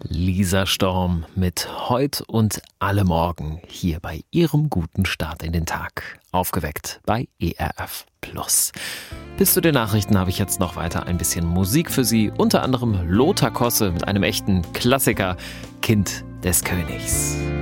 Lisa Storm mit Heut und alle Morgen hier bei ihrem guten Start in den Tag. Aufgeweckt bei ERF Plus. Bis zu den Nachrichten habe ich jetzt noch weiter ein bisschen Musik für Sie. Unter anderem Lothar Kosse mit einem echten Klassiker, Kind des Königs.